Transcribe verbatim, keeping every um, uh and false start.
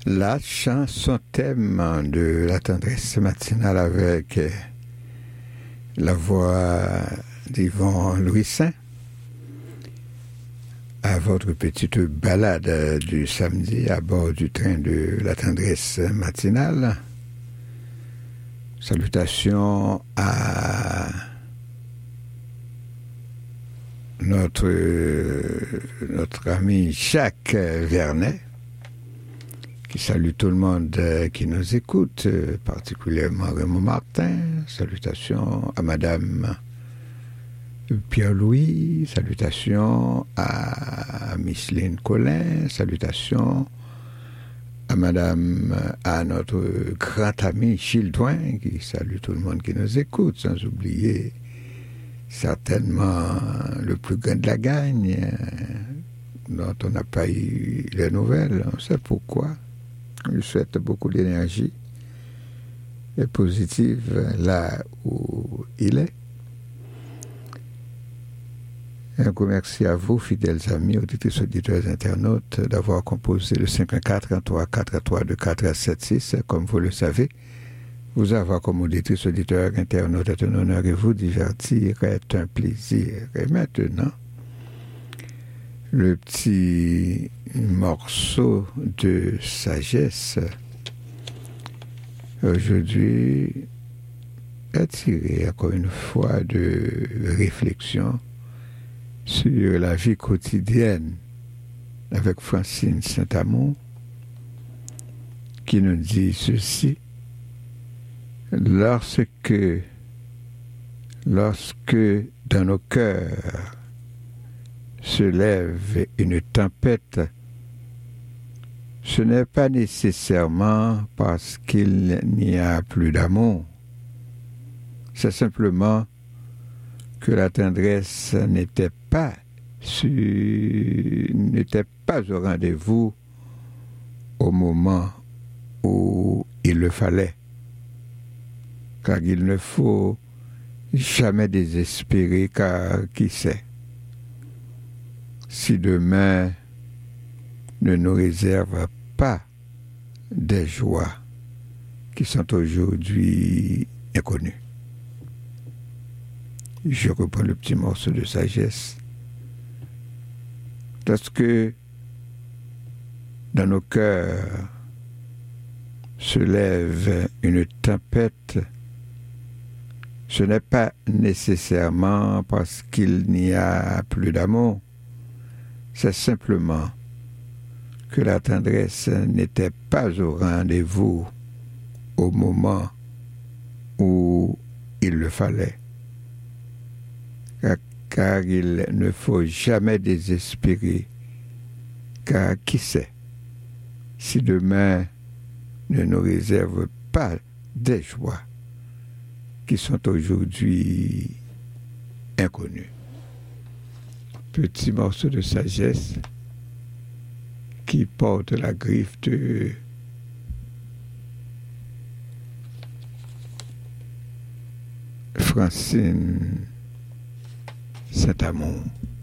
La chanson thème de la tendresse matinale avec la voix d'Yvon Louis-Saint à votre petite balade du samedi à bord du train de la tendresse matinale. Salutations à notre, notre ami Jacques Vernet, qui salue tout le monde qui nous écoute, particulièrement Raymond Martin. Salutations à Madame Pierre-Louis. Salutations à Micheline Collin. Salutations à Madame, à notre grand ami Gilles Douin, qui salue tout le monde qui nous écoute, sans oublier certainement le plus grand de la gagne, dont on n'a pas eu les nouvelles. On sait pourquoi. Je lui souhaite beaucoup d'énergie et positive là où il est. Un grand merci à vous, fidèles amis, auditrices, auditeurs, internautes, d'avoir composé le cinq un quatre, un trois quatre, trois deux quatre, sept six. Comme vous le savez, vous avoir comme auditrices, auditeurs, internautes est un honneur et vous divertir est un plaisir. Et maintenant, le petit morceau de sagesse aujourd'hui est tiré encore une fois de réflexion sur la vie quotidienne avec Francine Saint-Amour, qui nous dit ceci: lorsque lorsque dans nos cœurs se lève une tempête, ce n'est pas nécessairement parce qu'il n'y a plus d'amour. C'est simplement que la tendresse n'était pas sur, n'était pas au rendez-vous au moment où il le fallait. Car il ne faut jamais désespérer, car qui sait si demain ne nous réserve pas des joies qui sont aujourd'hui inconnues. Je reprends le petit morceau de sagesse. Lorsque dans nos cœurs se lève une tempête, ce n'est pas nécessairement parce qu'il n'y a plus d'amour. C'est simplement que la tendresse n'était pas au rendez-vous au moment où il le fallait. Car, car il ne faut jamais désespérer, car qui sait si demain ne nous réserve pas des joies qui sont aujourd'hui inconnues. Petit morceau de sagesse qui porte la griffe de Francine Saint-Amour.